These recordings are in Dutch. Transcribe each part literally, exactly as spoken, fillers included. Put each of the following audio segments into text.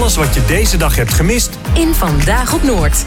alles wat je deze dag hebt gemist in Vandaag op Noord.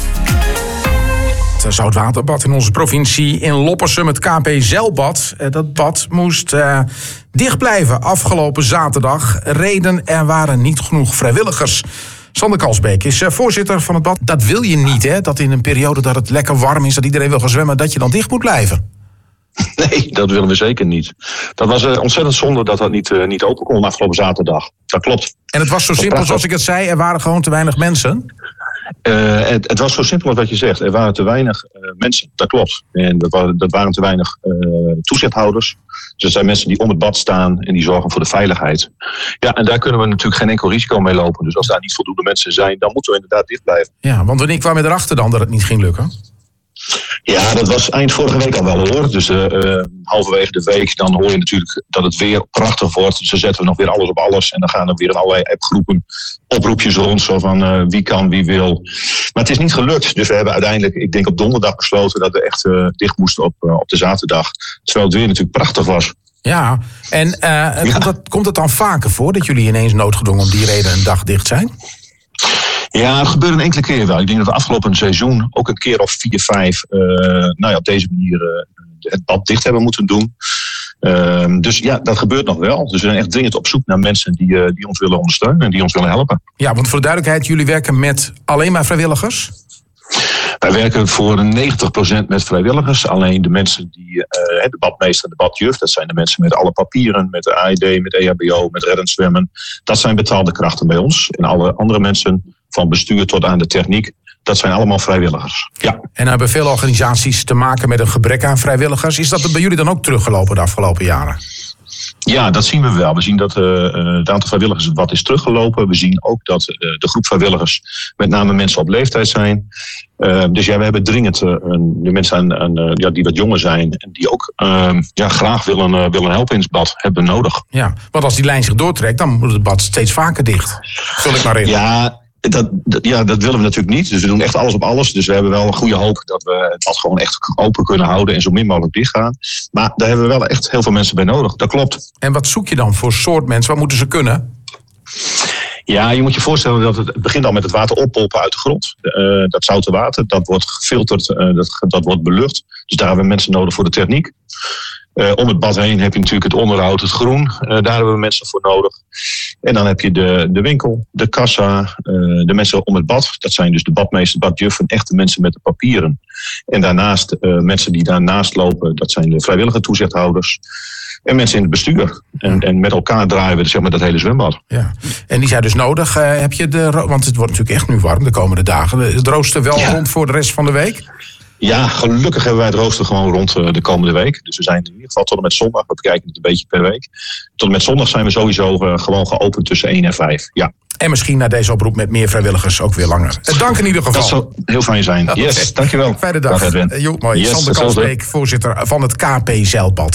Het zoutwaterbad in onze provincie in Loppersum, het K P Zeilbad. Dat bad moest uh, dicht blijven afgelopen zaterdag. Reden, er waren niet genoeg vrijwilligers. Sander Kalsbeek is uh, voorzitter van het bad. Dat wil je niet, hè? Dat in een periode dat het lekker warm is, dat iedereen wil gaan zwemmen, dat je dan dicht moet blijven. Nee, dat willen we zeker niet. Dat was uh, ontzettend zonde dat dat niet, uh, niet open kon afgelopen zaterdag. Dat klopt. En het was zo simpel zoals ik het zei, er waren gewoon te weinig mensen? Uh, het, het was zo simpel als wat je zegt. Er waren te weinig uh, mensen, dat klopt. En dat waren, dat waren te weinig uh, toezichthouders. Dus dat zijn mensen die om het bad staan en die zorgen voor de veiligheid. Ja, en daar kunnen we natuurlijk geen enkel risico mee lopen. Dus als daar niet voldoende mensen zijn, dan moeten we inderdaad dicht blijven. Ja, want wanneer kwamen we erachter dan dat het niet ging lukken? Ja, dat was eind vorige week al wel hoor. Dus uh, uh, halverwege de week dan hoor je natuurlijk dat het weer prachtig wordt. Dus dan zetten we nog weer alles op alles. En dan gaan er weer in allerlei appgroepen oproepjes rond. Zo van uh, wie kan, wie wil. Maar het is niet gelukt. Dus we hebben uiteindelijk, ik denk op donderdag besloten dat we echt uh, dicht moesten op, uh, op de zaterdag. Terwijl het weer natuurlijk prachtig was. Ja, en uh, ja. Komt, dat, komt het dan vaker voor dat jullie ineens noodgedwongen om die reden een dag dicht zijn? Ja, het gebeurt een enkele keer wel. Ik denk dat we afgelopen seizoen ook een keer of vier, vijf... Uh, nou ja, op deze manier uh, het bad dicht hebben moeten doen. Uh, dus ja, dat gebeurt nog wel. Dus we zijn echt dringend op zoek naar mensen die, uh, die ons willen ondersteunen en die ons willen helpen. Ja, want voor de duidelijkheid, jullie werken met alleen maar vrijwilligers? Wij werken voor negentig procent met vrijwilligers. Alleen de mensen die, uh, de badmeester en de badjuf, dat zijn de mensen met alle papieren, met de A I D, met E H B O, met reddend zwemmen. Dat zijn betaalde krachten bij ons. En alle andere mensen, van bestuur tot aan de techniek, dat zijn allemaal vrijwilligers. Ja. En hebben veel organisaties te maken met een gebrek aan vrijwilligers. Is dat bij jullie dan ook teruggelopen de afgelopen jaren? Ja, dat zien we wel. We zien dat uh, het aantal vrijwilligers wat is teruggelopen. We zien ook dat uh, de groep vrijwilligers met name mensen op leeftijd zijn. Uh, dus ja, we hebben dringend uh, de mensen aan, aan, uh, ja, die wat jonger zijn en die ook uh, ja, graag willen, uh, willen helpen in het bad, hebben nodig. Ja, want als die lijn zich doortrekt, dan moet het bad steeds vaker dicht. Vul ik maar in. Ja, dat, dat, ja, dat willen we natuurlijk niet. Dus we doen echt alles op alles. Dus we hebben wel een goede hoop dat we het bad gewoon echt open kunnen houden en zo min mogelijk dicht gaan. Maar daar hebben we wel echt heel veel mensen bij nodig. Dat klopt. En wat zoek je dan voor soort mensen? Wat moeten ze kunnen? Ja, je moet je voorstellen dat het, het begint al met het water oppompen uit de grond. Uh, dat zoute water, dat wordt gefilterd, uh, dat, dat wordt belucht. Dus daar hebben we mensen nodig voor de techniek. Uh, om het bad heen heb je natuurlijk het onderhoud, het groen. Uh, daar hebben we mensen voor nodig. En dan heb je de, de winkel, de kassa, uh, de mensen om het bad. Dat zijn dus de badmeester, badjuffen, echte mensen met de papieren. En daarnaast, uh, mensen die daarnaast lopen, dat zijn de vrijwillige toezichthouders. En mensen in het bestuur. En, en met elkaar draaien we zeg maar, dat hele zwembad. Ja. En die zijn dus nodig. Uh, heb je de, want het wordt natuurlijk echt nu warm de komende dagen. Het rooster wel ja. rond voor de rest van de week? Ja, gelukkig hebben wij het rooster gewoon rond de komende week. Dus we zijn in ieder geval tot en met zondag. We bekijken het een beetje per week. Tot en met zondag zijn we sowieso uh, gewoon geopend tussen één en vijf. Ja. En misschien na deze oproep met meer vrijwilligers ook weer langer. Dank in ieder geval. Dat zou heel fijn zijn. Yes, okay. Dankjewel. Fijne dag. dag uh, jo, mooi. Yes, Sander Kalsbeek, voorzitter van het K P Zeilbad.